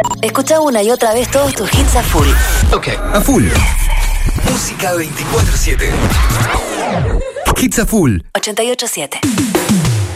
Escucha una y otra vez todos tus hits a full. Ok. A full. Música 24/7. Hits a full. 88.7.